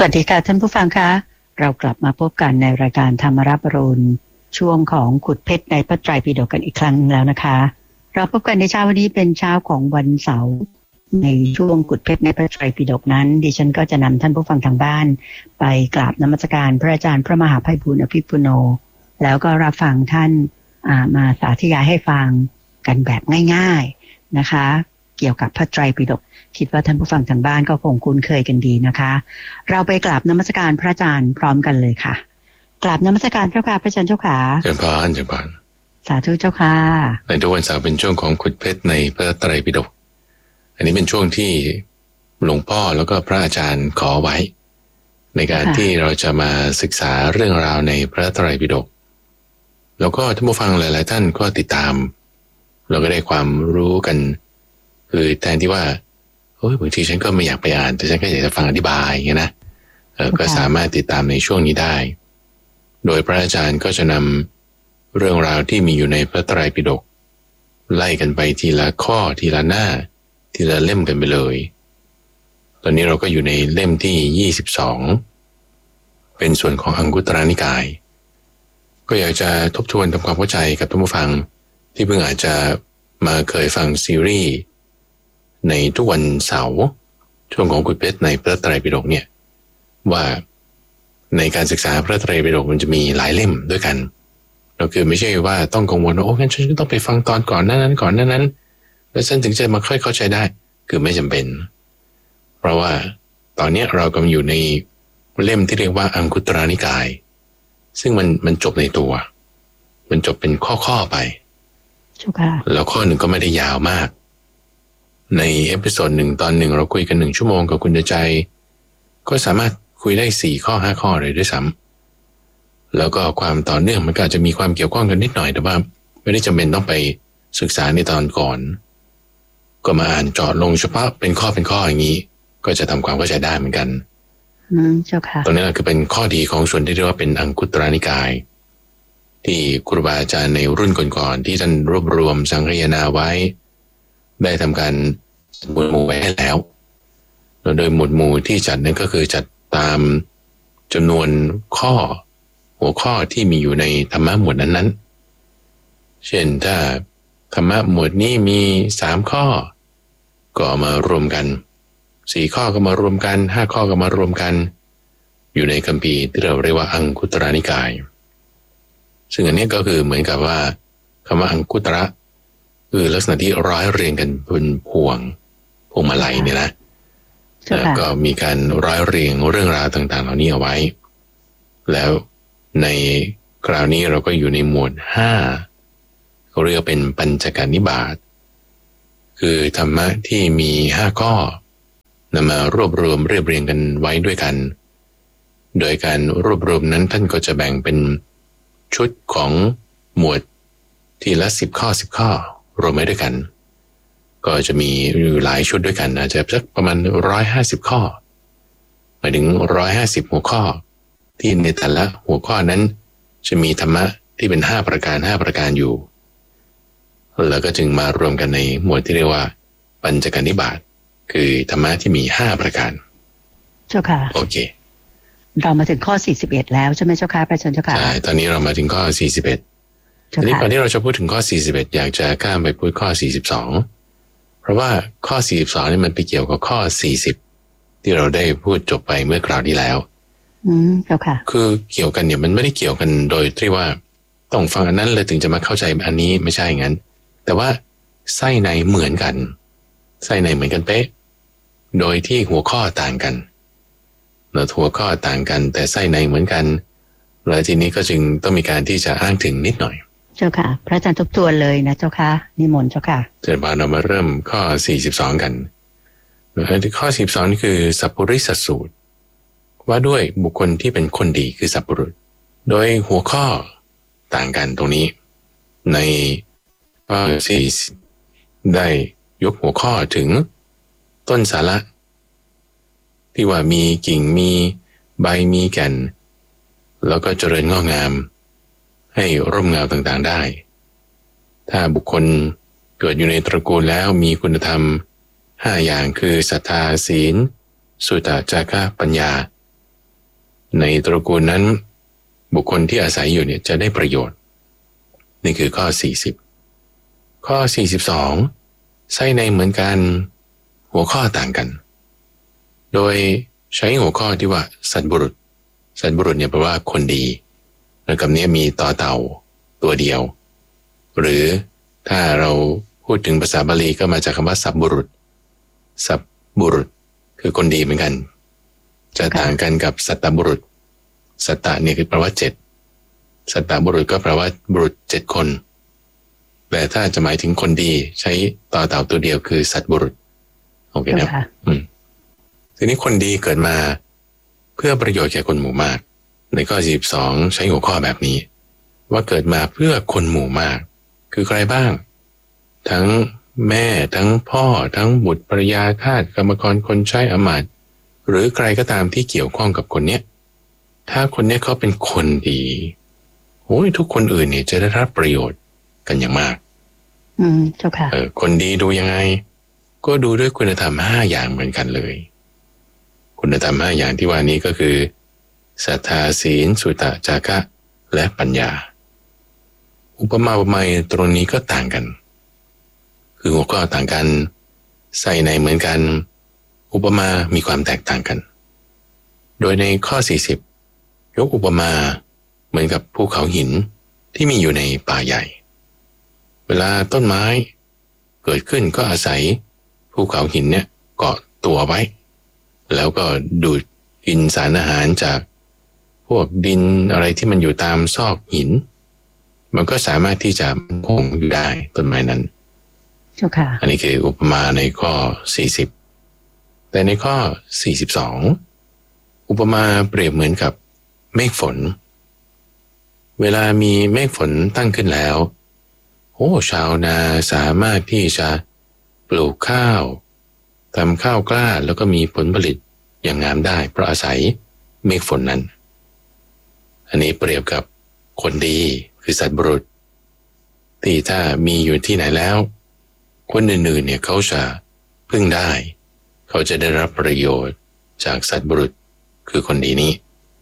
วัสดีค่ะท่านผู้ฟังคะเรากลับมาพบกันในรายการธรรมรับอรุณช่วงของขุดเพชรในพระไตรปิฎกกันอีกครั้งแล้วนะคะเราพบกันในเช้าวันนี้เป็นเช้าของวันเสาร์ในช่วงขุดเพชรในพระไตรปิฎกนั้นดิฉันก็จะนำท่านผู้ฟังทางบ้านไปกราบนมัสการพระอาจารย์พระมหาไพบูลย์อภิปุโนแล้วก็รับฟังท่านมาสาธยายให้ฟังกันแบบง่ายๆนะคะเกี่ยวกับพระไตรปิฎกคิดว่าท่านผู้ฟังทางบ้านก็คงคุ้นเคยกันดีนะคะเราไปกราบนมัสการพระอาจารย์พร้อมกันเลยค่ะกราบนมัสการเจ้าค่ะพระอาจารย์เจ้าค่ะเจริญพรเจริญพรสาธุเจ้าค่ะในทุกวันเสาร์เป็นช่วงของขุดเพชรในพระไตรปิฎกอันนี้เป็นช่วงที่หลวงพ่อแล้วก็พระอาจารย์ขอไว้ในการที่เราจะมาศึกษาเรื่องราวในพระไตรปิฎกแล้วก็ท่านผู้ฟังหลายๆท่านก็ติดตามเราก็ได้ความรู้กันคือแทนที่ว่าบางทีฉันก็ไม่อยากไปอ่านแต่ฉันก็อยากจะฟังอธิบายอย่างเงี้ยนะก็สามารถติดตามในช่วงนี้ได้โดยพระอาจารย์ก็จะนำเรื่องราวที่มีอยู่ในพระไตรปิฎกไล่กันไปทีละข้อทีละหน้าทีละเล่มกันไปเลยตอนนี้เราก็อยู่ในเล่มที่22เป็นส่วนของอังคุตรนิกายก็อยากจะทบทวนทำความเข้าใจกับท่านผู้ฟังที่เพิ่งอาจจะมาเคยฟังซีรีส์ในทุกวันเสาร์ช่วงของขุดเพชรในพระไตรปิฎกเนี่ยว่าในการศึกษาพระไตรปิฎกมันจะมีหลายเล่มด้วยกันเราคือไม่ใช่ว่าต้องกังวลว่างั้นฉันก็ต้องไปฟังตอนก่อนนั้นก่อนนั้นแล้วฉันถึงจะมาค่อยเข้าใจได้คือไม่จำเป็นเพราะว่าตอนนี้เรากำลังอยู่ในเล่มที่เรียกว่าอังคุตรนิกายซึ่งมันจบในตัวมันจบเป็นข้อไปแล้วข้อหนึ่งก็ไม่ได้ยาวมากในเอพิโซด1ตอน1เราคุยกัน1ชั่วโมงกับคุณใจก็สามารถคุยได้4ข้อ5ข้อเลยด้วยซ้ำแล้วก็ความต่อเนื่องมันก็อาจจะมีความเกี่ยวข้องกันนิดหน่อยแต่ว่าไม่ได้จำเป็นต้องไปศึกษาในตอนก่อนก็มาอ่านเจาะลงเฉพาะเป็นข้ออย่างนี้ก็จะทำความเข้าใจได้เหมือนกันเจ้าค่ะตรงนี้คือเป็นข้อดีของส่วนที่เรียกว่าเป็นอังคุตรนิกายที่ครูบาอาจารย์ในรุ่นก่อนๆที่ท่านรวบรวมสังคายนาไว้ได้ทำการหมวดหมู่ไว้ให้แล้วโดยหมวดหมู่ที่จัดนั้นก็คือจัดตามจำนวนหัวข้อที่มีอยู่ในธรรมะหมวดนั้นๆเช่นถ้าธรรมะหมวดนี้มี3ข้อก็เอามารวมกัน4ข้อก็มารวมกัน5ข้อก็มารวมกันอยู่ในคัมภีร์ที่เราเรียกว่าอังคุตรนิกายซึ่งอันนี้ก็คือเหมือนกับว่าคำว่าอังคุตระคือลักษณะที่ร้อยเรียงกันเป็นพวงมาลัยเนี่ยนะแล้วก็มีการร้อยเรียงเรื่องราวต่างๆเหล่านี้เอาไว้แล้วในคราวนี้เราก็อยู่ในหมวด5เขาเรียกเป็นปัญจการนิบาตคือธรรมะที่มี5ข้อนำมารวบรวมเรียบเรียงกันไว้ด้วยกันโดยการรวบรวมนั้นท่านก็จะแบ่งเป็นชุดของหมวดทีละ10ข้อรวมไว้ด้วยกันก็จะมีอยู่หลายชุดด้วยกันอาจจะสักประมาณ150ข้อหมายถึง150หัวข้อที่ในแต่ละหัวข้อนั้นจะมีธรรมะที่เป็น5ประการอยู่แล้วก็จึงมารวมกันในหมวดที่เรียกว่าปัญจการนิบาตคือธรรมะที่มี5ประการเจ้าค่ะโอเคเรามาถึงข้อ41แล้วใช่ไหมเจ้าค่ะพระอาจารย์เจ้าค่ะใช่ตอนนี้เรามาถึงข้อ41ทีนี้ก่อนที่เราจะพูดถึงข้อ41อยากจะข้ามไปพูดข้อ42เพราะว่าข้อ42นี่มันไปเกี่ยวกับข้อ40ที่เราได้พูดจบไปเมื่อคราวที่แล้วเจ้าค่ะคือเกี่ยวกันเนี่ยมันไม่ได้เกี่ยวกันโดยที่ว่าต้องฟังอันนั้นเลยถึงจะมาเข้าใจอันนี้ไม่ใช่งั้นแต่ว่าไส้ในเหมือนกันไส้ในเหมือนกันเป๊ะโดยที่หัวข้อต่างกันหัวข้อต่างกันแต่ไส้ในเหมือนกันแล้วทีนี้ก็จึงต้องมีการที่จะอ้างถึงนิดหน่อยเจ้าค่ะพระอาจารย์ทบทวนเลยนะเจ้าค่ะนิมนต์เจ้าค่ะเดี๋ยวเรามาเริ่มข้อ42กันข้อ42นี่คือสัพพุริสสูตรว่าด้วยบุคคลที่เป็นคนดีคือสัพพุรุษโดยหัวข้อต่างกันตรงนี้ในข้อ40ได้ยกหัวข้อถึงต้นสาระที่ว่ามีกิ่งมีใบมีแก่นแล้วก็เจริญงอกงามให้ร่มเงาต่างๆได้ถ้าบุคคลเกิดอยู่ในตระกูลแล้วมีคุณธรรม5อย่างคือศรัทธาศีลสุตตะจาคะปัญญาในตระกูลนั้นบุคคลที่อาศัยอยู่เนี่ยจะได้ประโยชน์นี่คือข้อ40ข้อ42ไส้ในเหมือนกันหัวข้อต่างกันโดยใช้หัวข้อที่ว่าสัตบุรุษเนี่ยแปลว่าคนดีแล้วคำนี้มีต่อเต่าตัวเดียวหรือถ้าเราพูดถึงภาษาบาลีก็มาจากคำว่าสัพบุรุษคือคนดีเหมือนกันจะต่างกันกับสัตตบุรุษสัตตะเนี่ยคือแปลว่า7สัตตบุรุษก็แปลว่าบุรุษ7คนแต่ถ้าจะหมายถึงคนดีใช้ต่อเต่าตัวเดียวคือสัตบุรุษโอเคนะทีนี้คนดีเกิดมาเพื่อประโยชน์แก่คนหมู่มากในข้อ42ใช้หัวข้อแบบนี้ว่าเกิดมาเพื่อคนหมู่มากคือใครบ้างทั้งแม่ทั้งพ่อทั้งบุตรภรรยาทาสกรรมกรคนใช้อมาตย์หรือใครก็ตามที่เกี่ยวข้องกับคนเนี้ยถ้าคนเนี้ยเขาเป็นคนดีโอ้ยทุกคนอื่นเนี่ยจะได้รับประโยชน์กันอย่างมากเจ้าค่ะคนดีดูยังไงก็ดูด้วยคุณธรรม5อย่างเหมือนกันเลยคุณธรรม5อย่างที่ว่านี้ก็คือศรัทธาศีลสุตะจาคะและปัญญาอุปมาอุปไมยตรงนี้ก็ต่างกันคือหัวข้อต่างกันใส่ในเหมือนกันอุปมามีความแตกต่างกันโดยในข้อ40ยกอุปมาเหมือนกับภูเขาหินที่มีอยู่ในป่าใหญ่เวลาต้นไม้เกิดขึ้นก็อาศัยภูเขาหินเนี่ยเกาะตัวไว้แล้วก็ดูดกินสารอาหารจากพวกดินอะไรที่มันอยู่ตามซอกหินมันก็สามารถที่จะคงอยู่ได้ต้นไม้นั้นอันนี้คืออุปมาในข้อ40แต่ในข้อ42อุปมาเปรียบเหมือนกับเมฆฝนเวลามีเมฆฝนตั้งขึ้นแล้วชาวนาสามารถที่จะปลูกข้าวทำข้าวกล้าแล้วก็มีผลผลิตอย่างงามได้เพราะอาศัยเมฆฝนนั้นอันนี้เปรียบกับคนดีคือสัตบุรุษที่ถ้ามีอยู่ที่ไหนแล้วคนอื่นๆเนี่ยเขาจะพึ่งได้เขาจะได้รับประโยชน์จากสัตบุรุษคือคนดีนี้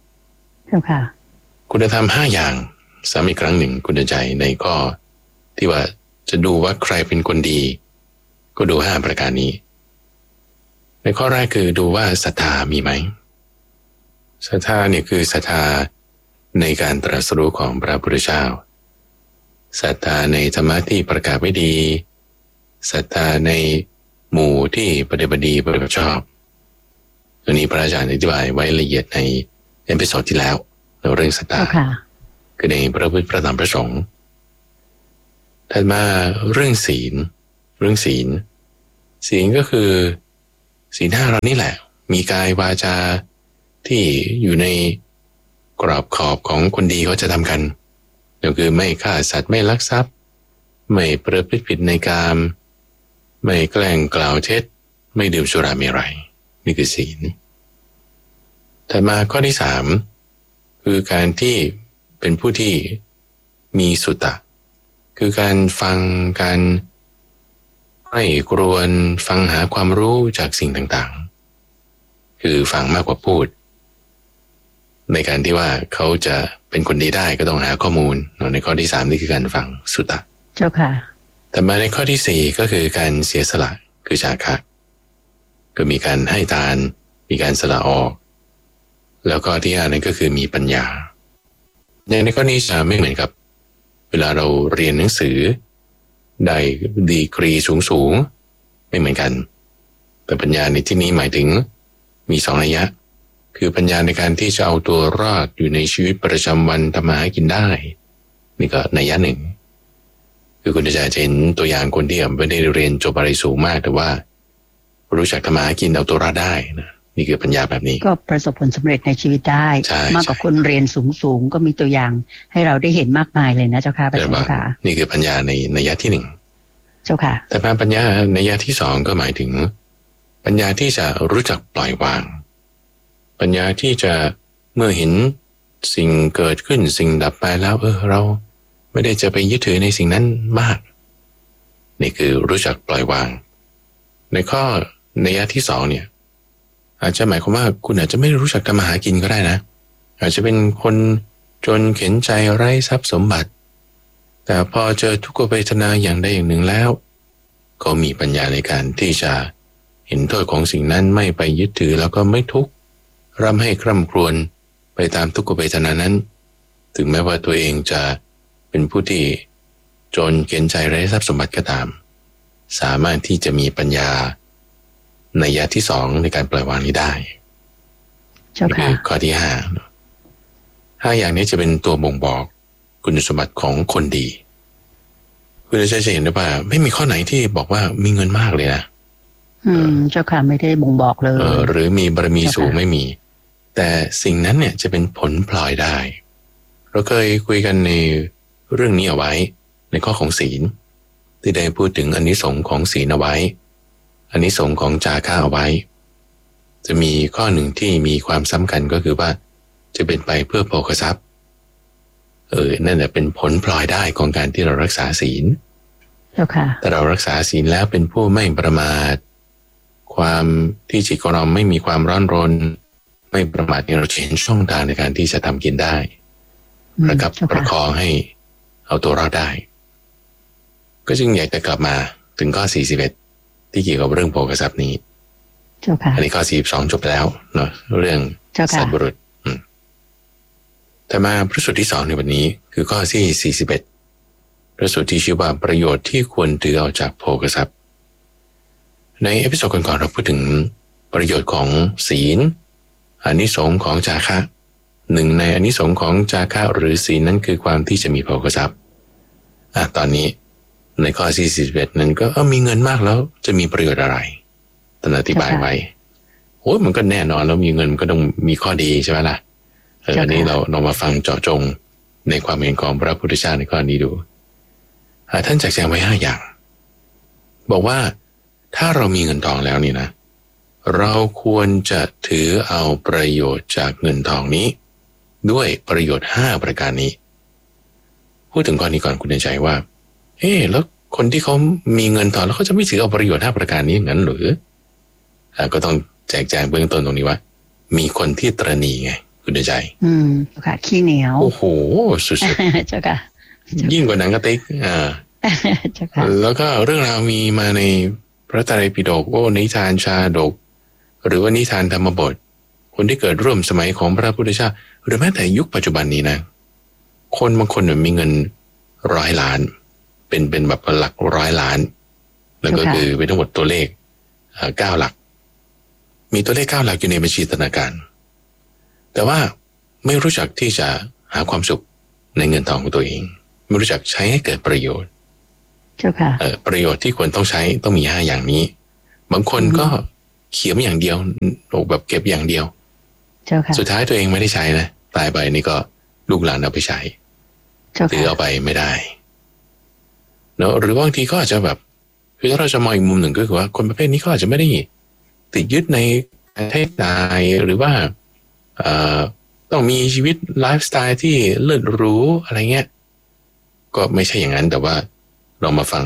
คุณธรรม5อย่างซ้ำอีกครั้งหนึ่งคุณใจในข้อที่ว่าจะดูว่าใครเป็นคนดีก็ดู5ประการนี้ในข้อแรกคือดูว่าศรัทธามีไหมศรัทธาเนี่ยคือศรัทธาในการตรัสรู้ของพระพุทธเจ้าศรัทธาในธรรมะที่ประกาศไว้ดีศรัทธาในหมู่ที่ปฏิบัติดีปฏิบัติชอบตัวนี้พระอาจารย์อธิบายไว้ละเอียดในเอพิโซดที่แล้วในเรื่องศรัทธาคือในพระพุทธพระธรรมพระสงฆ์ถัดมาเรื่องศีลก็คือศีล5เรานี่แหละมีกายวาจาที่อยู่ในกรอบขอบของคนดีเขาจะทำกันก็คือไม่ฆ่าสัตว์ไม่ลักทรัพย์ไม่ประพฤติผิดในกามไม่แกล้งกล่าวเท็จไม่ดื่มสุราเมรัยนี่คือศีลถัดมาข้อที่3คือการที่เป็นผู้ที่มีสุตะคือการฟังการใคร่ครวญฟังหาความรู้จากสิ่งต่างๆคือฟังมากกว่าพูดในการที่ว่าเขาจะเป็นคนดีได้ก็ต้องหาข้อมูลในข้อที่3นี่คือการฟังสุตะเจ้าค่ะแต่มาในข้อที่4ก็คือการเสียสละคือจาคะก็มีการให้ทานมีการสละออกแล้วก็ที่5นั้นก็คือมีปัญญาในข้อนี้จะไม่เหมือนกับเวลาเราเรียนหนังสือได้ดีกรีสูงไม่เหมือนกันแต่ปัญญาในที่นี้หมายถึงมี2นัยยะคือปัญญาในการที่จะเอาตัวรอดอยู่ในชีวิตประจำวันทำมาหากินได้นี่ก็นัยยะหนึ่งคือคุณจะเห็นตัวอย่างคนที่ไม่ได้เรียนจบอะไรสูงมากแต่ว่ารู้จักทำมาหากินเอาตัวรอดได้นะนี่คือปัญญาแบบนี้ก็ประสบผลสำเร็จในชีวิตได้มากกว่าคนเรียนสูงก็มีตัวอย่างให้เราได้เห็นมากมายเลยนะเจ้าค่ะพระเจ้าค่ะนี่คือปัญญาในนัยยะที่1เจ้าค่ะแต่ปัญญาในนัยยะที่2ก็หมายถึงปัญญาที่จะรู้จักปล่อยวางปัญญาที่จะเมื่อเห็นสิ่งเกิดขึ้นสิ่งดับไปแล้วเราไม่ได้จะไปยึดถือในสิ่งนั้นมากนี่คือรู้จักปล่อยวางในข้อนัยยะที่2เนี่ยอาจจะหมายความว่าคุณอาจจะไม่รู้จักทำมาหากินก็ได้นะอาจจะเป็นคนจนเข็ญใจไร้ทรัพย์สมบัติแต่พอเจอทุกขเวทนาอย่างใดอย่างหนึ่งแล้วก็มีปัญญาในการที่จะเห็นโทษของสิ่งนั้นไม่ไปยึดถือแล้วก็ไม่ทุกข์ร่ำให้คร่ำครวญไปตามทุกขเวทนานั้นถึงแม้ว่าตัวเองจะเป็นผู้ที่จนเข็ญใจไร้ทรัพย์สมบัติก็ตามสามารถที่จะมีปัญญาในยะที่สองในการปล่อยวางนี้ได้คือข้อที่5อย่างนี้จะเป็นตัวบ่งบอกคุณสมบัติของคนดีคุณจะเห็นได้ว่าไม่มีข้อไหนที่บอกว่ามีเงินมากเลยนะเจ้าค่ะไม่ได้บ่งบอกเลยหรือมีบารมีสูงไม่มีแต่สิ่งนั้นเนี่ยจะเป็นผลพลอยได้เราเคยคุยกันในเรื่องนี้เอาไว้ในข้อของศีลที่ได้พูดถึงอานิสงส์ของศีลเอาไว้อานิสงส์ของจาคะเอาไว้จะมีข้อหนึ่งที่มีความสำคัญก็คือว่าจะเป็นไปเพื่อโภคทรัพย์นั่นแหละเป็นผลพลอยได้ของการที่เรารักษาศีลแต่เรารักษาศีลแล้วเป็นผู้ไม่ประมาทความที่จิตของเราไม่มีความร้อนรนไม่ประมาทเราเห็นช่องทางในการที่จะทำกินได้ประคับประคองให้เอาตัวรอดได้ก็จึงอยากจะกลับมาถึงข้อ41ที่เกี่ยวกับเรื่องโภคทรัพย์นี้อันนี้ข้อ42จบแล้วเนาะเรื่องสัตว์บุรุษแต่มาพระสูตรที่2ในวันนี้คือข้อที่41พระสูตรที่ชื่อว่าประโยชน์ที่ควรถือเอาจากโภคทรัพย์ในเอพิโซดก่อนๆเราพูดถึงประโยชน์ของศีลอานิสงส์ของจาคะหนึ่งในอานิสงส์ของจาคะหรือศีลนั้นคือความที่จะมีโภคทรัพย์ตอนนี้ในข้อที่41นั้นก็มีเงินมากแล้วจะมีประโยชน์อะไรท่านอธิบายไว้โอ้มันก็แน่นอนแล้วมีเงินก็ต้องมีข้อดีใช่ไหมล่ะอันนี้เรามาฟังเจาะจงในความเห็นของพระพุทธเจ้าในข้อนี้ดูท่านแจกแจงไว้5อย่างบอกว่าถ้าเรามีเงินทองแล้วนี่นะเราควรจะถือเอาประโยชน์จากเงินทองนี้ด้วยประโยชน์5ประการนี้พูดถึงข้อนี้ก่อนคุณใจว่าแล้วคนที่เขามีเงินทองแล้วเขาจะไม่ถือเอาประโยชน์5ประการนี้อย่างนั้นหรือก็ต้องแจกแจงเบื้องต้นตรงนี้ว่ามีคนที่ตระหนี่ไงคุณใจค่ะขี้เหนียวโอ้โหสุดๆเจ้าค่ะยิ่งกว่าหนังกระติกเจ้าค่ะแล้วก็เรื่องราวมีมาในพระไตรปิฎกนิทานชาดกหรือว่านิทานธรรมบทคนที่เกิดร่วมสมัยของพระพุทธเจ้าหรือแม้แต่ยุคปัจจุบันนี้นะคนบางคนมีเงิน100 ล้านเป็นแบบหลัก100 ล้านแล้วก็คือเป็นทั้งหมดตัวเลข9 หลักมีตัวเลข9 หลักอยู่ในบัญชีธนาคารแต่ว่าไม่รู้จักที่จะหาความสุขในเงินทองของตัวเองไม่รู้จักใช้ให้เกิดประโยชน์ประโยชน์ที่ควรต้องใช้ต้องมี5อย่างนี้บางคนก็เขียมอย่างเดียวแบบเก็บอย่างเดียวสุดท้ายตัวเองไม่ได้ใช้นะตายไปนี่ก็ลูกหลานเอาไปใช้ถือเอาไปไม่ได้เนาะหรือบางทีก็อาจจะแบบคือถ้าเราจะมองอีกมุมหนึ่งก็คือว่าคนประเภทนี้ก็อาจจะไม่ได้ติดยึดในการใช้จ่ายหรือว่าต้องมีชีวิตไลฟ์สไตล์ที่เลิศหรูอะไรเงี้ยก็ไม่ใช่อย่างนั้นแต่ว่าเรามาฟัง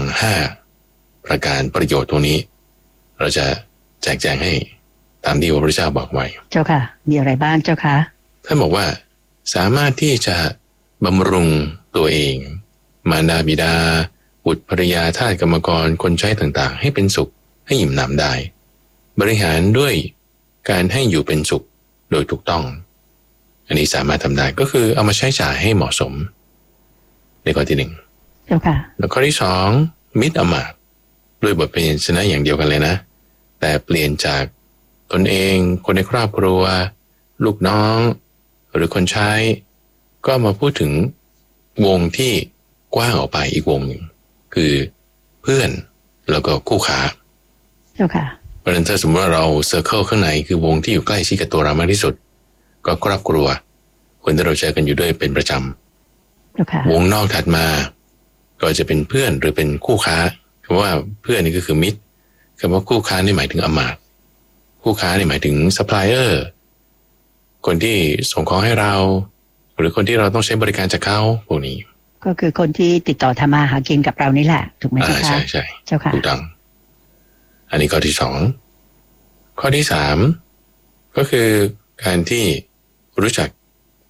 5ประการประโยชน์ตรงนี้เราจะแจกแจงให้ตามที่พระพุทธเจ้าบอกไว้เจ้าค่ะมีอะไรบ้างเจ้าค่ะท่านบอกว่าสามารถที่จะบำรุงตัวเองมารดาบิดาบุตรภริยาทาสกรรมกรคนใช้ต่างๆให้เป็นสุขให้อิ่มหนำได้บริหารด้วยการให้อยู่เป็นสุขโดยถูกต้องอันนี้สามารถทำได้ก็คือเอามาใช้จ่ายให้เหมาะสมในข้อที่1แล้วข้อที่2มิตรอมาตย์ด้วยบทเป็นชนะอย่างเดียวกันเลยนะแต่เปลี่ยนจากตนเองคนในครอบครัวลูกน้องหรือคนใช้ก็มาพูดถึงวงที่กว้างออกไปอีกวงหนึ่งคือเพื่อนแล้วก็คู่ค้าเพราะฉะนั้นถ้าสมมติว่าเราเซอร์เคิลข้างในคือวงที่อยู่ใกล้ชิดกับตัวเรามากที่สุดก็ครอบครัวคนที่เราเจอกันอยู่ด้วยเป็นประจำวงนอกถัดมาก็จะเป็นเพื่อนหรือเป็นคู่ค้าคำว่าเพื่อนนี่ก็คือมิตรคำว่าคู่ค้านี่หมายถึงอมาตย์คู่ค้านี่หมายถึงซัพพลายเออร์คนที่ส่งของให้เราหรือคนที่เราต้องใช้บริการจากเขาพวกนี้ก็คือคนที่ติดต่อทำมาหากินกับเรานี่แหละถูกไหมเจ้าค่ะใช่เจ้าค่ะถูกต้องอันนี้ข้อที่2ข้อที่3ก็คือการที่รู้จัก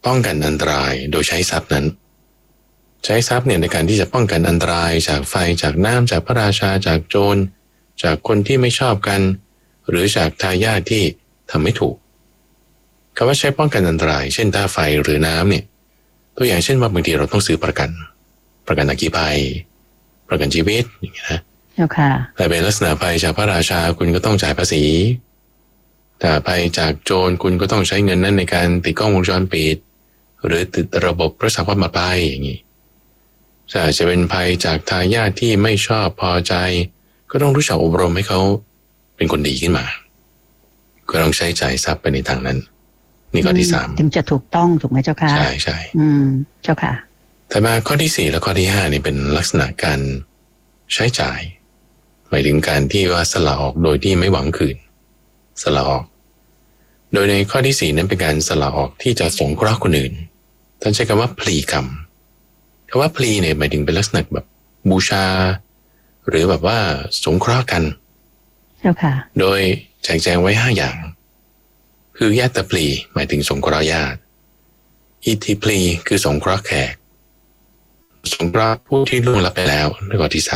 ป้องกันอันตรายโดยใช้ทรัพย์นั้นใช้ทรัพย์เนี่ยในการที่จะป้องกันอันตรายจากไฟจากน้ำจากพระราชาจากโจรจากคนที่ไม่ชอบกันหรือจากทายาทที่ทำไม่ถูกคำว่าใช้ป้องกันอันตรายเช่นถ้าไฟหรือน้ำเนี่ยตัวอย่างเช่นว่าบางทีเราต้องซื้อประกันอัคคีภัยประกันชีวิตอย่างเงี้ยนะแต่เป็นลักษณะภัยจากพระราชาคุณก็ต้องจ่ายภาษีถ้าภัยจากโจรคุณก็ต้องใช้เงินนั้นในการติดกล้องวงจรปิดหรือติดระบบรักษาความปลอดภัยอย่างนี้ถ้าจะเป็นภัยจากทายาทที่ไม่ชอบพอใจก็ต้องรู้จักอบรมให้เขาเป็นคนดีขึ้นมาก็ต้องใช้จ่ายทรัพย์ไปในทางนั้นนี่ข้อที่3 ถึงจะถูกต้องถูกไหมเจ้าค่ะใช่ใช่เจ้าค่ะแต่มาข้อที่4และข้อที่5นี่เป็นลักษณะการใช้จ่ายหมายถึงการที่ว่าสละออกโดยที่ไม่หวังคืนสละออกโดยในข้อที่4นั้นเป็นการสละออกที่จะสงเคราะห์คนอื่นท่านใช้คำว่าพลีกรรมคำว่าพลีเนี่ยหมายถึงเป็นลักษณะแบบบูชาหรือแบบว่าสงเคราะห์กันเจ้าค่ะโดยแจกแจงไว้5อย่างคือญาติพลีหมายถึงสงเคราะห์ญาติอิทธิพลีคือสงเคราะห์แขกสงเคราะห์ผู้ที่ล่วงลับไปแล้วในข้อที่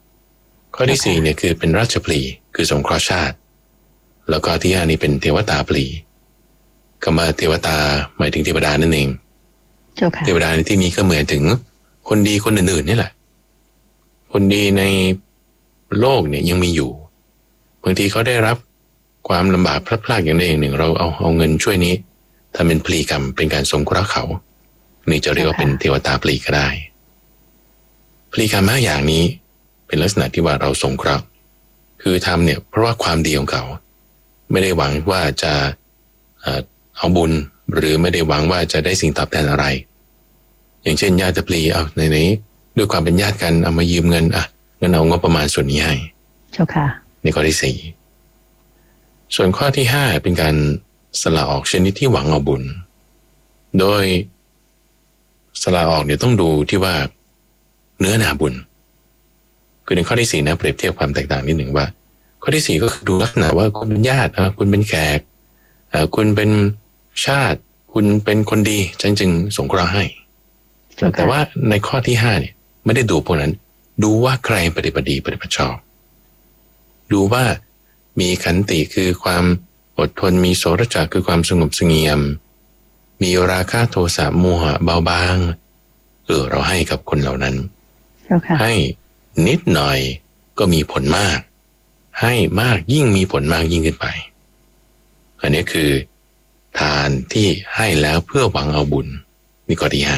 3ข้อที่4เนี่ยคือเป็นราชพลีคือสงเคราะห์ชาติแล้วก็ที่5นี้เป็นเทวตาพลีคำว่าเทวตาหมายถึงเทวดานั่นเองเทวดาในที่นี้ก็เหมือนถึงคนดีคนอื่นๆนี่แหละคนดีในโลกเนี่ยยังมีอยู่บางทีเขาได้รับความลำบากพลัดพรากอย่างใดอย่างหนึ่งเราเอาเงินช่วยนี้ทำเป็นพลีกรรมเป็นการสงเคราะห์เขานี่จะเรียกว่าเป็นเทวตาพลีก็ได้พลีกรรม5อย่างนี้เป็นลักษณะที่ว่าเราสงเคราะห์คือทำเนี่ยเพราะว่าความดีของเขาไม่ได้หวังว่าจะเอาบุญหรือไม่ได้หวังว่าจะได้สิ่งตอบแทนอะไรอย่างเช่นญาติพลีเอาในนี้ด้วยความเป็นญาติกันเอามายืมเงินเงินเอางบประมาณส่วนนี้ให้เจ้าค่ะในข้อที่4ส่วนข้อที่5เป็นการสละออกชนิดที่หวังเอาบุญโดยสละออกเนี่ยต้องดูที่ว่าเนื้อนาบุญคือในข้อที่4นะเปรียบเทียบความแตกต่างนิดหนึ่งว่าข้อที่4ก็คือดูลักษณะว่าคุณเป็นญาติคุณเป็นแขกคุณเป็นชาติคุณเป็นคนดีฉันจึงสงเคราะห์ให้แต่ว่าในข้อที่5เนี่ยไม่ได้ดูพวกนั้นดูว่าใครปฏิบัติดีปฏิบัติชอบดูว่ามีขันติคือความอดทนมีโสรจคือความสงบเสงี่ยมมีราคะโทสะโมหะเบาบางเราให้กับคนเหล่านั้นให้นิดหน่อยก็มีผลมากให้มากยิ่งมีผลมากยิ่งขึ้นไปอันนี้คือทานที่ให้แล้วเพื่อหวังเอาบุญนี่ข้อที่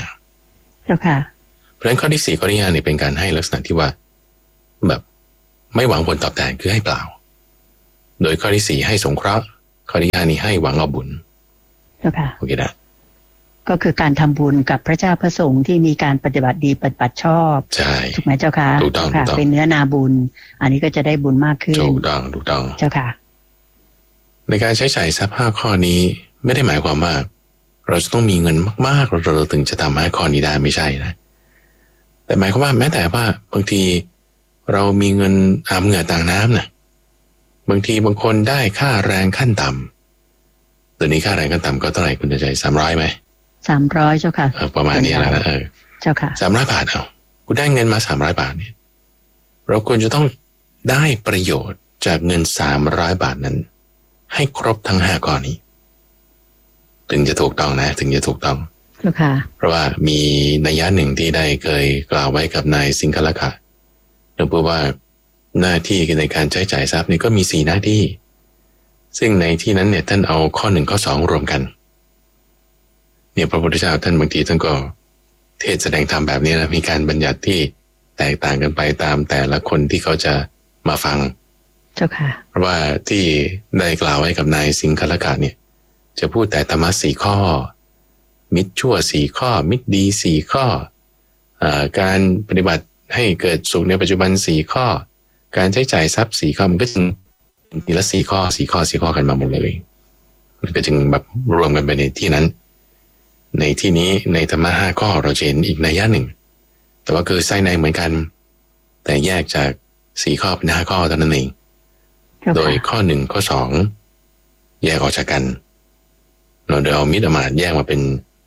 5เพราะฉะนั้นข้อที่4ข้อที่5เนี่ยเป็นการให้ลักษณะที่ว่าแบบไม่หวังผลตอบแทนคือให้เปล่าโดยข้อที่4ให้สงเคราะห์ข้อที่5นี้ให้หวังเอาบุญโอเคนะก็คือการทำบุญกับพระเจ้าพระสงฆ์ที่มีการปฏิบัติดีปฏิบัติชอบใช่ถูกไหมเจ้าค่ะถูกต้องเป็นเนื้อนาบุญอันนี้ก็จะได้บุญมากขึ้นถูกต้องเจ้าค่ะในการใช้จ่ายทรัพย์5ข้อนี้ไม่ได้หมายความว่าเราจะต้องมีเงินมากๆเราถึงจะทำ5ข้อนี้ได้ไม่ใช่นะแต่หมายความว่าแม้แต่ว่าบางทีเรามีเงินอาบเหงื่อต่างน้ำนะบางทีบางคนได้ค่าแรงขั้นต่ำตัวนี้ค่าแรงขั้นต่ำก็เท่าไหร่คุณจะใจ300ไหม 300เจ้าค่ะประมาณนี้แล้วนะเจ้าค่ะ 300 บาทคุณได้เงินมา300 บาทเนี่ยเราควรจะต้องได้ประโยชน์จากเงิน300 บาทนั้นให้ครบทั้ง5ข้อนี้ถึงจะถูกต้องนะถึงจะถูกต้องเจ้าค่ะเพราะว่ามีนัยยะหนึ่งที่ได้เคยกล่าวไว้กับนายสิงคละกะเราพูดว่าหน้าที่ในการใช้จ่ายทรัพย์นี่ก็มี4หน้าที่ซึ่งในที่นั้นเนี่ยท่านเอาข้อ1ข้อ2รวมกันเนี่ยพระพุทธเจ้าท่านบางทีท่านก็เทศแสดงธรรมแบบนี้นะมีการบัญญัติที่แตกต่างกันไปตามแต่ละคนที่เขาจะมาฟังเจ้าค่ะเพราะว่าที่ได้กล่าวไว้กับนายสิงคละกะเนี่ยจะพูดแต่ธรรมะ4ข้อมิตรชั่ว4ข้อมิตรดี4ข้อการปฏิบัติให้เกิดสุขในปัจจุบัน4ข้อการใช้จ่ายทรัพย์4ข้อมันก็จึงทีละ4ข้อกันมาหมดเลยมันก็จึงแบบรวมกันไปในที่นั้นในที่นี้ในธรรมะ5ข้อเราจะเห็นอีกนัยยะหนึ่งแต่ว่าคือไส้ในเหมือนกันแต่แยกจาก4ข้อเป็น5ข้อเท่านั้นเองโดยข้อ1ข้อ2แยกออกจากกันเราโดยเอามิตรอมาตย์แยกมาเป็น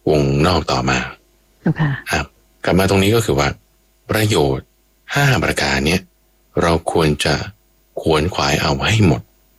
วงนอกต่อมาครับกลับมาตรงนี้ก็คือว่าประโยชน์5ประการเนี้ยเราควรจะขวนขวายเอาให้หมด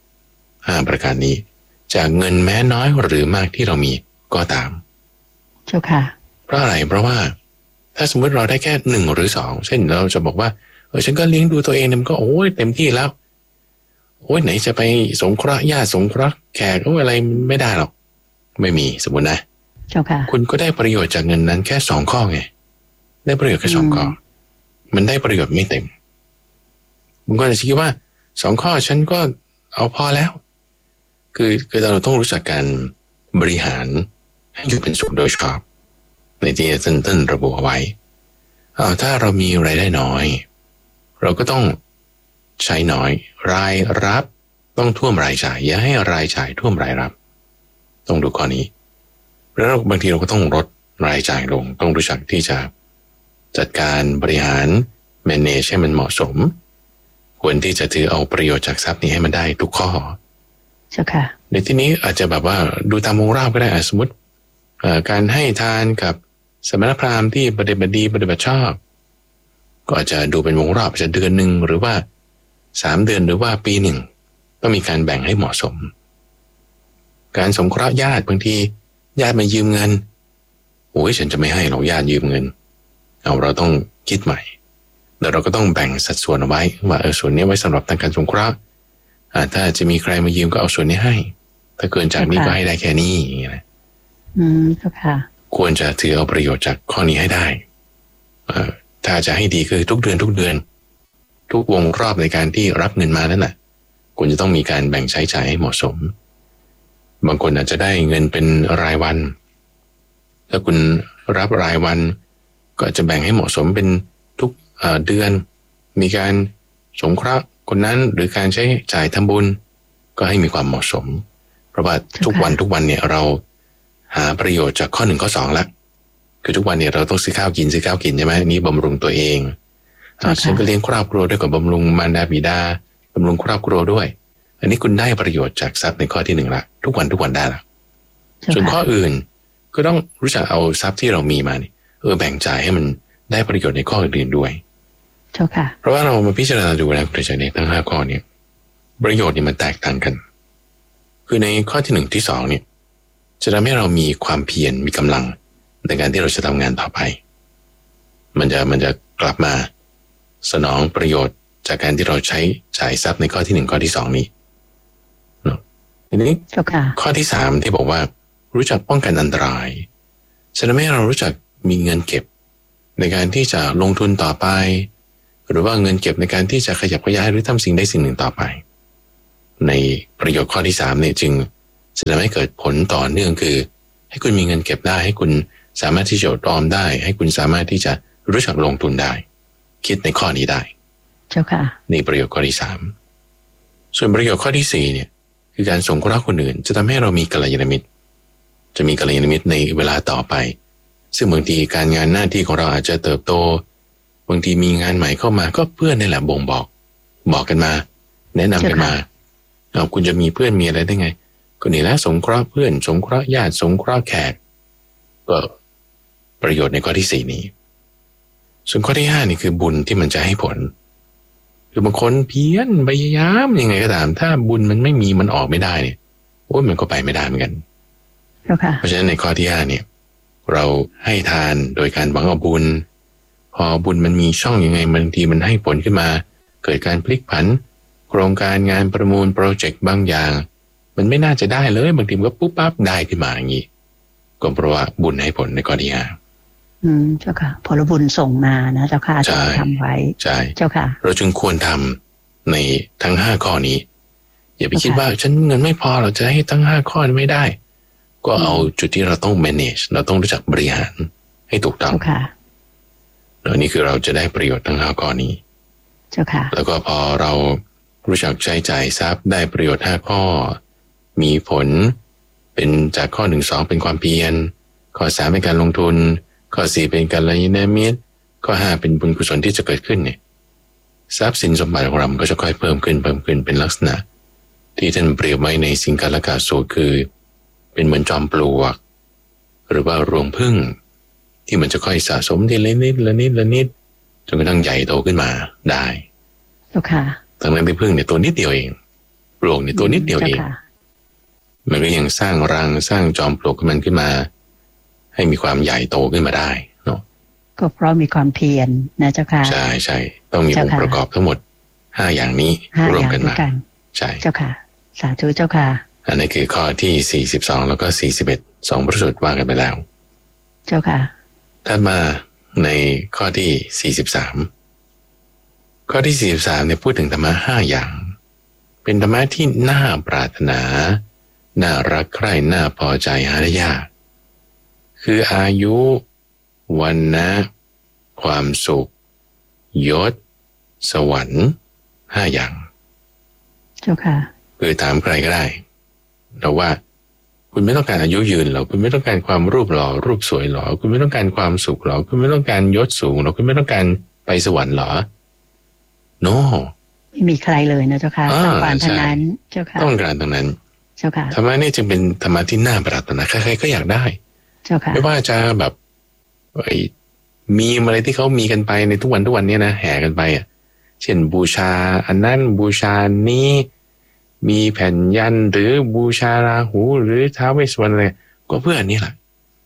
5ประการนี้จากเงินแม้น้อยหรือมากที่เรามีก็ตามเจ้าค่ะเพราะอะไรเพราะว่าถ้าสมมติเราได้แค่1หรือ2เช่นเราจะบอกว่าฉันก็เลี้ยงดูตัวเองมันก็โอ้ยเต็มที่แล้วโอ้ยไหนจะไปสงเคราะห์ญาติสงเคราะห์แขกอะไรไม่ได้หรอกไม่มีสมมตินะเจ้าค่ะคุณก็ได้ประโยชน์จากเงินนั้นแค่2ข้อไงได้ประโยชน์แค่2ข้อมันได้ประโยชน์ไม่เต็มมันก็จะคิดว่า2ข้อฉันก็เอาพอแล้วคือเราต้องรู้จักการบริหารให้อยู่เป็นสุขโดยชอบในที่ต้นระบุเอาไว้ถ้าเรามีรายได้น้อยเราก็ต้องใช้น้อยรายรับต้องท่วมรายจ่ายอย่าให้รายจ่ายท่วมรายรับต้องดูข้อนี้แล้วบางทีเราก็ต้องลดรายจ่ายลงต้องรู้จักที่จะจัดการบริหาร manage ให้มันเหมาะสมควรที่จะถือเอาประโยชน์จากทรัพย์นี้ให้มันได้ทุกข้อใช่ค่ะในที่นี้อาจจะแบบว่าดูตามวงรอบก็ได้สมมติการให้ทานกับสมณพราหมณ์ที่ปฏิบัติดีปฏิบัติชอบก็อาจจะดูเป็นวงรอบอาจจะเดือนหนึ่งหรือว่า3 เดือนหรือว่าปีหนึ่งต้องมีการแบ่งให้เหมาะสมการสงเคราะห์ญาติบางทีญาติมายืมเงินโอ้ยฉันจะไม่ให้หรอกญาติยืมเงินเราต้องคิดใหม่แล้วเราก็ต้องแบ่งสัดส่วนเอาไว้ว่าส่วนนี้ไว้สำหรับทางการสงเคราะห์ถ้าจะมีใครมายืมก็เอาส่วนนี้ให้ถ้าเกินจากนี้ก็ให้ได้แค่นี้อย่างเงี้ยนะค่ะควรจะถือเอาประโยชน์จากข้อนี้ให้ได้ถ้าจะให้ดีคือทุกเดือนทุกวงรอบในการที่รับเงินมานั่นแหละควรจะต้องมีการแบ่งใช้จ่ายให้เหมาะสมบางคนอาจจะได้เงินเป็นรายวันถ้าคุณรับรายวันก็จะแบ่งให้เหมาะสมเป็นทุกเดือนมีการสงเคราะห์คนนั้นหรือการใช้จ่ายทำบุญก็ให้มีความเหมาะสมเพราะว่าทุกวันเนี่ยเราหาประโยชน์จากข้อ1ข้อ2แล้วคือทุกวันเนี่ยเราต้องซื้อข้าวกินใช่ไหมนี่บำรุงตัวเองฉันก็เลี้ยงครอบครัวด้วยกับบำรุงมารดาบิดาบำรุงครอบครัวด้วยอันนี้คุณได้ประโยชน์จากทรัพย์ในข้อที่1ละทุกวันได้ละส่วนข้ออื่นก็ต้องรู้จักเอาทรัพย์ที่เรามีมานี่แบ่งจ่ายให้มันได้ประโยชน์ในข้ออื่นด้วยเพราะว่าเรามาพิจารณาดูแล้วในใจในทั้ง5ข้อนี้ประโยชน์นี่มันแตกต่างกันคือในข้อที่1ที่2เนี่ยจะทำให้เรามีความเพียรมีกำลังในการที่เราจะทำงานต่อไปมันจะกลับมาสนองประโยชน์จากการที่เราใช้จ่ายทรัพย์ในข้อที่1ข้อที่2นี้เนาะทีนี้ข้อที่3ที่บอกว่ารู้จักป้องกันอันตรายจะทำให้เรารู้จักมีเงินเก็บในการที่จะลงทุนต่อไปหรือว่าเงินเก็บในการที่จะขยับขยายหรือทำสิ่งใดสิ่งหนึ่งต่อไปในประโยชน์ข้อที่3เนี่ยจึงจะทำให้เกิดผลต่อเนื่องคือให้คุณมีเงินเก็บได้ให้คุณสามารถที่จะออมได้ให้คุณสามารถที่จะรู้จักลงทุนได้คิดในข้อนี้ได้เจ้าค่ะนี่ประโยชน์ข้อที่3ส่วนประโยชน์ข้อที่4เนี่ยคือการสงเคราะห์คนอื่นจะทำให้เรามีกัลยาณมิตรจะมีกัลยาณมิตรในเวลาต่อไปซึ่งบางทีการงานหน้าที่ของเราอาจจะเติบโตบางทีมีงานใหม่เข้ามาก็เพื่อนนี่แหละบ่งบอกกันมาแนะนำกันมาคุณจะมีเพื่อนมีอะไรได้ไงก็นี่แหละสงเคราะห์เพื่อนสงเคราะห์ญาติสงเคราะห์แขกก็ประโยชน์ในข้อที่4นี้ส่วนข้อที่5นี่คือบุญที่มันจะให้ผลคือบางคนเพี้ยนพยายามยังไงก็ตามถ้าบุญมันไม่มีมันออกไม่ได้เนี่ยมันก็ไปไม่ได้เหมือนกันเพราะฉะนั้นในข้อที่5เนี่ยเราให้ทานโดยการหวังเอาบุญพอบุญมันมีช่องยังไงบางทีมันให้ผลขึ้นมาเกิดการพลิกผันโครงการงานประมูลโปรเจกต์บางอย่างมันไม่น่าจะได้เลยบางทีมันก็ปุ๊บปั๊บได้ขึ้นมาอย่างนี้ก็เพราะว่าบุญให้ผลในข้อที่5 เจ้าค่ะผลบุญส่งมานะเจ้าค่ะจะทำไว้ใช่เจ้าค่ะเราจึงควรทำในทั้ง5ข้อนี้อย่าไปคิดว่าฉันเงินไม่พอเราจะให้ทั้ง5ข้อไม่ได้ก็เอาจุดที่เราต้อง manage เราต้องรู้จักบริหารให้ถูกต้องแล้วนี่คือเราจะได้ประโยชน์ทั้ง5ข้อนี้เจ้าค่ะแล้วก็พอเรารู้จักใช้จ่ายทรัพย์ได้ประโยชน์5ข้อมีผลเป็นจากข้อ1 2เป็นความเพียรข้อ3เป็นการลงทุนข้อ4เป็นกัลยาณมิตรข้อ5เป็นบุญกุศลที่จะเกิดขึ้นเนี่ยทรัพย์สินสมบัติของเราก็จะค่อยเพิ่มขึ้นเป็นลักษณะที่ท่านเปรียบไว้ในสิงคาลกาสูตรคือเป็นเหมือนจอมปลวกหรือว่ารวงผึ้งที่มันจะค่อยสะสมทีละนิดละนิดละนิดจนกระทั่งใหญ่โตขึ้นมาได้เจ้าค่ะทั้งนั้นที่ผึ้งเนี่ยตัวนิดเดียวเองรวงเนี่ยตัวนิดเดียวเองมันก็ยังสร้างรังสร้างจอมปลวกมันขึ้นมาให้มีความใหญ่โตขึ้นมาได้เนาะก็เพราะมีความเพียรนะเจ้าค่ะใช่ใช่ต้องมีองค์ประกอบทั้งหมด5อย่างนี้รวมกันมาใช่เจ้าค่ะสาธุเจ้าค่ะอันนี้คือข้อที่42แล้วก็41 2พระสูตรว่ากันไปแล้วเจ้าค่ะถัดมาในข้อที่43ข้อที่43เนี่ยพูดถึงธรรมะ5อย่างเป็นธรรมะที่น่าปรารถนาน่ารักใคร่น่าพอใจหาได้ยากคืออายุวรรณะความสุขยศสวรรค์5อย่างเจ้าค่ะคือถามใครก็ได้แต่ว่าคุณไม่ต้องการอายุยืนหรอคุณไม่ต้องการความรูปหล่อรูปสวยหรอคุณไม่ต้องการความสุขหรอคุณไม่ต้องการยศสูงหรอคุณไม่ต้องการไปสวรรค์หรอ no ไม่มีใครเลยนะเจ้าค่ะต้องการทั้งนั้นเจ้าค่ะต้องการทั้งนั้นเจ้าค่ะธรรมะนี่จึงเป็นธรรมะที่น่าปรารถนาใครๆก็อยากได้เจ้าค่ะไม่ว่าจะแบบมีอะไรที่เขามีกันไปในทุกวันนี้นะแห่กันไปอ่ะเช่นบูชาอันนั้นบูชานี้มีแผ่นยันหรือบูชาราหูหรือท้าวเวสสุวรรณอะไรก็เพื่ออันนี้แหละ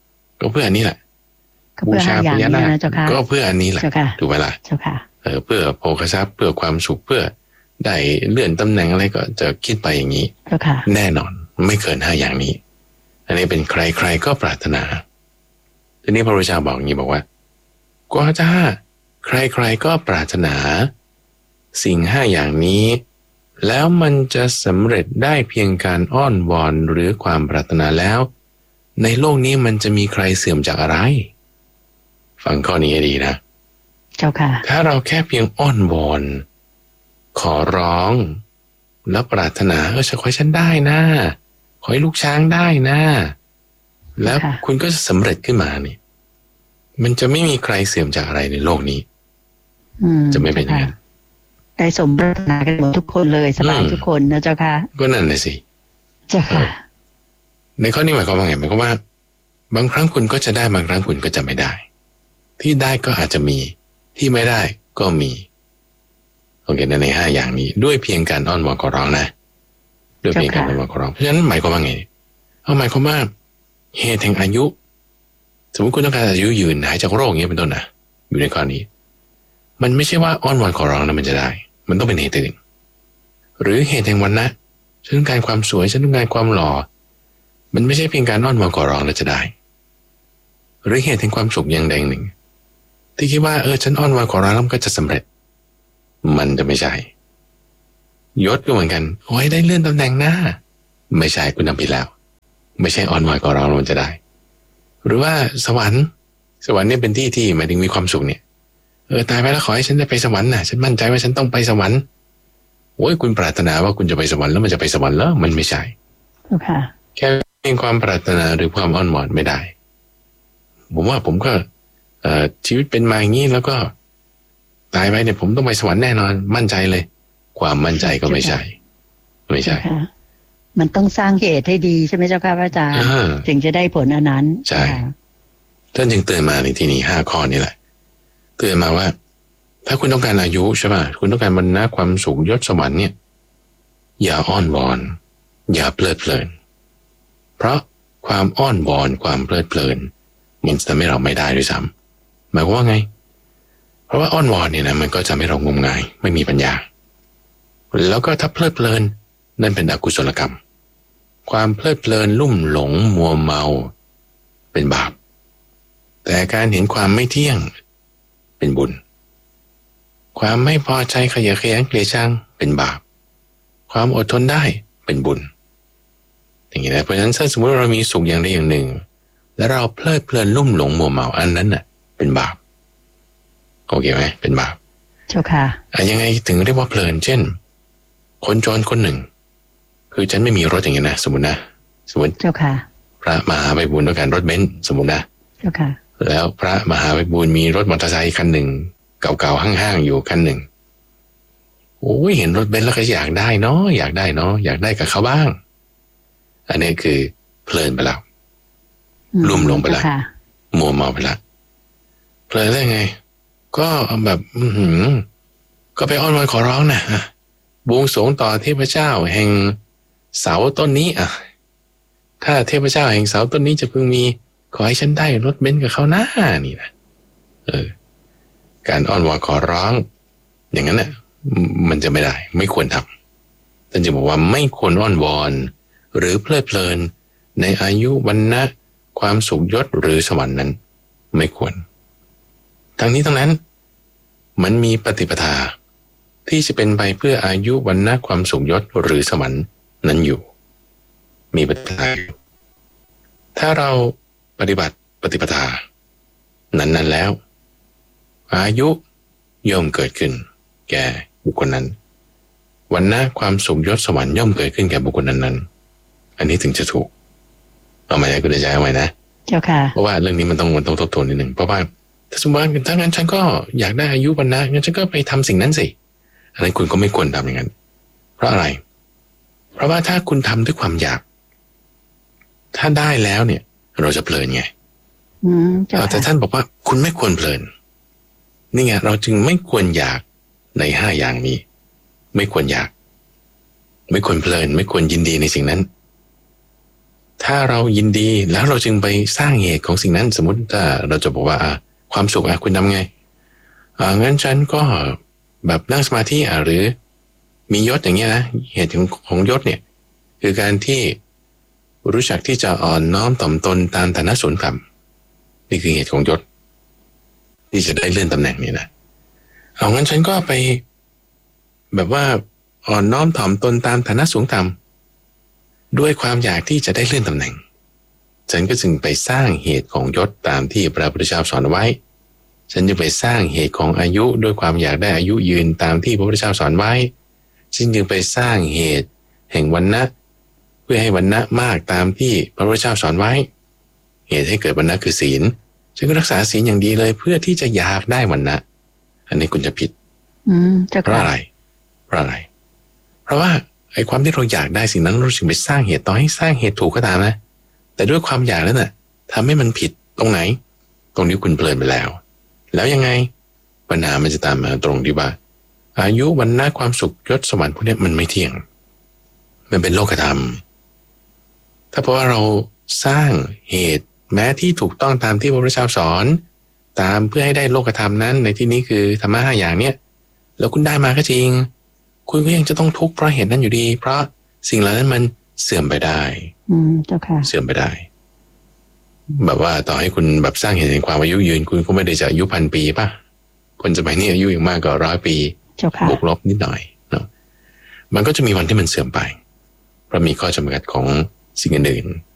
บูชาพญานาคก็เพื่ออันนี้แหละถูกไหมล่ะเพื่อโภคทรัพย์เพื่อความสุขเพื่อได้เลื่อนตำแหน่งอะไรก็จะคิดไปอย่างนี้แน่นอนไม่เกิน5อย่างนี้อันนี้เป็นใครๆก็ปรารถนาทีนี้พระพุทธเจ้าบอกอย่างนี้บอกว่าก็ถ้าใครๆก็ปรารถนาสิ่ง5อย่างนี้แล้วมันจะสำเร็จได้เพียงการอ้อนวอนหรือความปรารถนาแล้วในโลกนี้มันจะมีใครเสื่อมจากอะไรฟังข้อนี้ให้ดีนะเจ้าค่ะถ้าเราแค่เพียงอ้อนวอนขอร้องแล้วปรารถนาจะขอให้ฉันได้นะขอให้ลูกช้างได้นะแล้วคุณก็จะสำเร็จขึ้นมานี่มันจะไม่มีใครเสื่อมจากอะไรในโลกนี้จะไม่เป็นอย่างนั้นได้สมปรารถนากันหมดทุกคนเลยสบายทุกคนนะเจ้าค่ะก็นั่นเลยสิเจ้าค่ะในข้อนี้หมายความว่าไงหมายความว่าบางครั้งคุณก็จะได้บางครั้งคุณก็จะไม่ได้ที่ได้ก็อาจจะมีที่ไม่ได้ก็มีโอเคใน5อย่างนี้ด้วยเพียงการอ้อนวอนขอร้องนะด้วยเพียงการอ้อนวอนขอร้องเพราะฉะนั้นหมายความว่าไงหมายความว่าเหตุแห่งอายุสมมติคุณต้องการอายุยืนหายจากโรคอย่างนี้เป็นต้นนะอยู่ในข้อนี้มันไม่ใช่ว่าอ้อนวอนขอร้องแล้วมันจะได้มันต้องเป็นเหตุอื่นหรือเหตุแห่งวรรณะฉันต้องการความสวยฉันต้องการความหล่อมันไม่ใช่เพียงการอ้อนวอนขอร้องแล้วจะได้หรือเหตุแห่งความสุขอย่างใดหนึ่งที่คิดว่าฉันอ้อนวอนขอร้องแล้วมันก็จะสำเร็จมันจะไม่ใช่ยศก็เหมือนกันโอ้ยได้เลื่อนตำแหน่งหน้าไม่ใช่คุณทำผิดแล้วไม่ใช่อ้อนวอนขอร้องแล้วมันจะได้หรือว่าสวรรค์เนี่ยเป็นที่ที่หมายถึงมีความสุขเนี่ยตายไปแล้วขอให้ฉันได้ไปสวรรค์นะฉันมั่นใจว่าฉันต้องไปสวรรค์โอ้ยคุณปรารถนาว่าคุณจะไปสวรรค์แล้วมันจะไปสวรรค์แล้วมันไม่ใช่แค่เพียงความปรารถนาหรือความอ้อนวอนไม่ได้ผมว่าผมก็ชีวิตเป็นมาอย่างนี้แล้วก็ตายไปเนี่ยผมต้องไปสวรรค์แน่นอนมั่นใจเลยความมั่นใจก็ไม่ใช่มันต้องสร้างเหตุให้ดีใช่ไหมเจ้าค่ะพระอาจารย์ถึงจะได้ผลอันนั้นใช่ท่านจึงเตือนมาในที่นี้5 ข้อนี่แหละเตือนมาว่าถ้าคุณต้องการอายุใช่ป่ะคุณต้องการบรรณะความสุขยศสวรรค์เนี่ยอย่าอ้อนวอนอย่าเพลิดเพลินเพราะความอ้อนวอนความเพลิดเพลินมันจะทำให้เราไม่ได้ด้วยซ้ำหมายความว่าไงเพราะว่าอ้อนวอนเนี่ยนะมันก็จะไม่เรางมงายไม่มีปัญญาแล้วก็ถ้าเพลิดเพลินนั่นเป็นอกุศลกรรมความเพลิดเพลินลุ่มหลงมัวเมาเป็นบาปแต่การเห็นความไม่เที่ยงเป็นบุญความไม่พอใจขยะแขยงเกลียดชังเป็นบาปความอดทนได้เป็นบุญอย่างนี้นะเพราะฉะนั้นถ้าสมมติเรามีสุขอย่างใดอย่างหนึ่งแล้วเราเพลิดเพลินลุ่มหลงมัวเมาอันนั้นน่ะเป็นบาปโอเคไหมเป็นบาปเจ้าค่ะยังไงถึงเรียกว่าเพลินเช่นคนจรคนหนึ่งคือฉันไม่มีรถอย่างนี้นะสมมติเจ้าค่ะพระมหาไพบูลย์ต้องการรถเบนซ์สมมตินะเจ้าค่ะแล้วพระมหาไพบูลย์มีรถมอเตอร์ไซค์คันหนึ่งเก่าๆห้างๆอยู่คันหนึ่งโอ้ยเห็นรถเบนซ์แล้วก็อยากได้เนาะอยากได้กับเขาบ้างอันนี้คือเพลินไปแล้วลุ่มลงไปละมัวเมาไปละเพลินได้ไงก็แบบก็ไปอ้อนวอนขอร้องนะบวงสรวงต่อเทพเจ้าแห่งเสาต้นนี้ถ้าเทพเจ้าแห่งเสาต้นนี้จะพึงมีขอให้ฉันได้รถเบนซ์กับเขาหน้านี่นะการอ้อนวอนขอร้องอย่างนั้นน่ะมันจะไม่ได้ไม่ควรทำท่านจึงบอกว่าไม่ควรอ้อนวอนหรือเพลิดเพลินในอายุวรรณะความสุขยศหรือสวรรค์นั้นไม่ควรทั้งนี้ทั้งนั้นมันมีปฏิปทาที่จะเป็นไปเพื่ออายุวรรณะความสุขยศหรือสวรรค์นั้นอยู่มีปฏิปทาอยู่ถ้าเราปฏิบัติปฏิปทานั้นแล้วอายุย่อมเกิดขึ้นแก่บุคคลนั้นวรรณะความสุขยศสวรรค์ย่อมเกิดขึ้นแก่บุคคลนั้นอันนี้ถึงจะถูกเอาไหมคุณจะเอาไหมนะเจ้าค่ะเพราะว่าเรื่องนี้มันต้องทบทวนนิดหนึ่งเพราะว่าถ้าสมมติว่าถ้างั้นฉันก็อยากได้อายุวรรณะงั้นฉันก็ไปทำสิ่งนั้นสิอันนั้นคุณก็ไม่ควรทำอย่างนั้นเพราะอะไรเพราะว่าถ้าคุณทำด้วยความอยากถ้าได้แล้วเนี่ยเราจะเพลินไงแต่ท่านบอกว่าคุณไม่ควรเพลินนี่ไงเราจึงไม่ควรอยากใน5อย่างนี้ไม่ควรอยากไม่ควรเพลินไม่ควรยินดีในสิ่งนั้นถ้าเรายินดีแล้วเราจึงไปสร้างเหตุของสิ่งนั้นสมมติถ้าเราจะบอกว่าความสุขคุณทำไงงั้นฉันก็แบบนั่งสมาธิหรือมียศอย่างเงี้ยนะเหตุของยศเนี่ยคือการที่รู้จักที่จะอ่อนน้อมถ่อมตนตามฐานะส่วนต่ำนี่คือเหตุของยศที่จะได้เลื่อนตำแหน่งนี่นะงั้นฉันก็ไปแบบว่าอ่อนน้อมถ่อมตนตามฐานะสูงต่ำด้วยความอยากที่จะได้เลื่อนตำแหน่งฉันก็จึงไปสร้างเหตุของยศตามที่พระพุทธเจ้าสอนไว้ฉันจะไปสร้างเหตุของอายุด้วยความอยากได้อายุยืนตามที่พระพุทธเจ้าสอนไว้ฉันจึงไปสร้างเหตุแห่งวรรณะเพื่อให้วรรณะมากตามที่พระพุทธเจ้าสอนไว้เหตุให้เกิดวรรณะคือศีลฉันก็รักษาศีลอย่างดีเลยเพื่อที่จะอยากได้วรรณะอันนี้คุณจะผิดเพราะอะไรเพราะว่าไอ้ความที่เราอยากได้สิ่งนั้นเราจึงไปสร้างเหตุต่อให้สร้างเหตุถูกก็ตามนะแต่ด้วยความอยากนั้นน่ะทำให้มันผิดตรงไหนตรงนี้คุณเพลินไปแล้วยังไงปัญหามันจะตามมาตรงที่ว่าอายุวรรณะความสุขยศสวรรค์พวกนี้มันไม่เที่ยงมันเป็นโลกธรรมถ้าเพราะว่าเราสร้างเหตุแม้ที่ถูกต้องตามที่พระพุทธเจ้าสอนตามเพื่อให้ได้โลกธรรมนั้นในที่นี้คือธรรมะ5อย่างเนี้ยแล้วคุณได้มาก็จริงคุณก็ยังจะต้องทุกข์เพราะเหตุนั้นอยู่ดีเพราะสิ่งเหล่านั้นมันเสื่อมไปได้เจ้าค่ะเสื่อมไปได้แบบว่าต่อให้คุณแบบสร้างเหตุแห่งความอายุยืนคุณก็ไม่ได้จะอายุ1,000 ปีป่ะคนสมัยนี้อายุอย่างมากก็100 ปีบวกลบนิดหน่อยเนาะมันก็จะมีวันที่มันเสื่อมไปเพราะมีข้อจำกัดของสิ่งอื่น